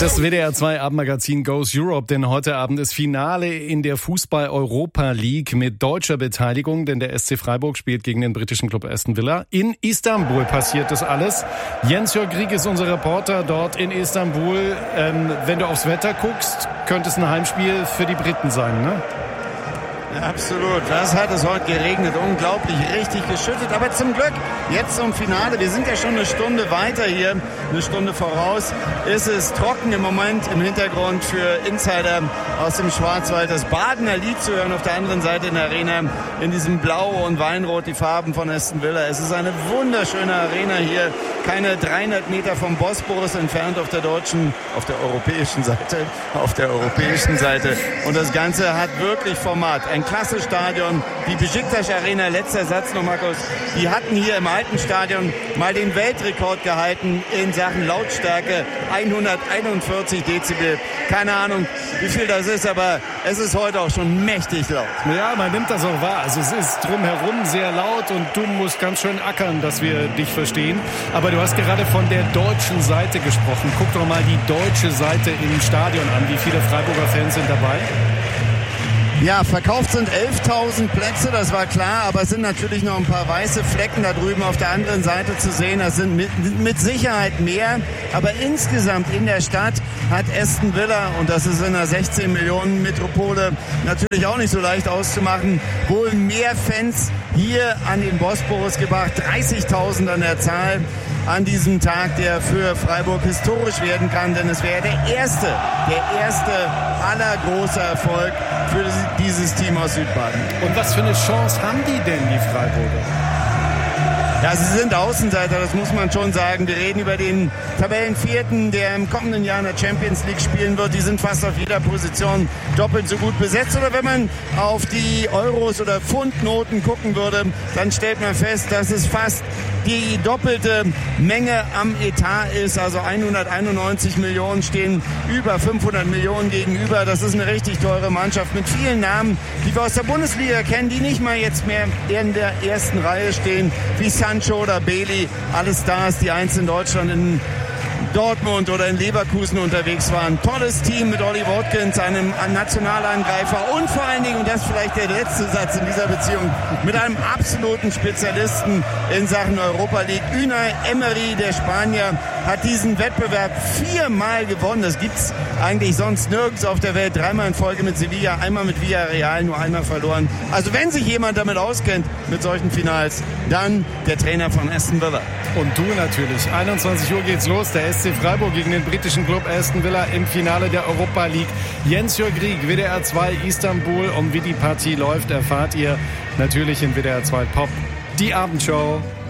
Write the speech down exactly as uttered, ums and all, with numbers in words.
Das W D R zwei Abendmagazin Goes Europe, denn heute Abend ist Finale in der Fußball-Europa League mit deutscher Beteiligung, denn der S C Freiburg spielt gegen den britischen Club Aston Villa. In Istanbul passiert das alles. Jens-Jörg Grieg ist unser Reporter dort in Istanbul. Ähm, wenn du aufs Wetter guckst, könnte es ein Heimspiel für die Briten sein, ne? Ja, absolut. Das hat es heute geregnet. Unglaublich, richtig geschüttet. Aber zum Glück, jetzt zum Finale. Wir sind ja schon eine Stunde weiter hier, eine Stunde voraus. Ist es trocken im Moment im Hintergrund für Insider aus dem Schwarzwald. Das Badener Lied zu hören auf der anderen Seite in der Arena. In diesem Blau und Weinrot, die Farben von Aston Villa. Es ist eine wunderschöne Arena hier. Keine dreihundert Meter vom Bosporus entfernt auf der deutschen, auf der europäischen Seite. Auf der europäischen Seite. Und das Ganze hat wirklich Format. Ein klasse Stadion, die Besiktas Arena, letzter Satz noch, Markus, die hatten hier im alten Stadion mal den Weltrekord gehalten in Sachen Lautstärke, hunderteinundvierzig Dezibel. Keine Ahnung, wie viel das ist, aber es ist heute auch schon mächtig laut. Ja, man nimmt das auch wahr. Also es ist drumherum sehr laut und du musst ganz schön ackern, dass wir dich verstehen. Aber du hast gerade von der deutschen Seite gesprochen. Guck doch mal die deutsche Seite im Stadion an. Wie viele Freiburger Fans sind dabei? Ja, verkauft sind elftausend Plätze, das war klar, aber es sind natürlich noch ein paar weiße Flecken da drüben auf der anderen Seite zu sehen. Das sind mit, mit Sicherheit mehr, aber insgesamt in der Stadt hat Aston Villa, und das ist in einer sechzehn Millionen Metropole natürlich auch nicht so leicht auszumachen, wohl mehr Fans hier an den Bosporus gebracht, dreißigtausend an der Zahl an diesem Tag, der für Freiburg historisch werden kann, denn es wäre der erste, der erste aller großer Erfolg für dieses Team aus Südbaden. Und was für eine Chance haben die denn, die Freiburger? Ja, sie sind Außenseiter, das muss man schon sagen. Wir reden über den Tabellenvierten, der im kommenden Jahr in der Champions League spielen wird. Die sind fast auf jeder Position doppelt so gut besetzt. Oder wenn man auf die Euros- oder Pfundnoten gucken würde, dann stellt man fest, dass es fast die doppelte Menge am Etat ist. Also hunderteinundneunzig Millionen stehen über fünfhundert Millionen gegenüber. Das ist eine richtig teure Mannschaft mit vielen Namen, die wir aus der Bundesliga kennen, die nicht mal jetzt mehr in der ersten Reihe stehen, wie Sancho oder Bailey. Alle Stars, die einst in Deutschland in Dortmund oder in Leverkusen unterwegs waren. Tolles Team mit Ollie Watkins, einem Nationalangreifer und vor allen Dingen, und das ist vielleicht der letzte Satz in dieser Beziehung, mit einem absoluten Spezialisten in Sachen Europa League. Unai Emery, der Spanier, hat diesen Wettbewerb viermal gewonnen. Das gibt's eigentlich sonst nirgends auf der Welt. Dreimal in Folge mit Sevilla, einmal mit Villarreal, nur einmal verloren. Also wenn sich jemand damit auskennt, mit solchen Finals, dann der Trainer von Aston Villa. Und du natürlich. einundzwanzig Uhr geht's los. Der S C Freiburg gegen den britischen Club Aston Villa im Finale der Europa League. Jens-Jörg Grieg, W D R zwei Istanbul. Und wie die Partie läuft, erfahrt ihr natürlich in W D R zwei Pop. Die Abendshow.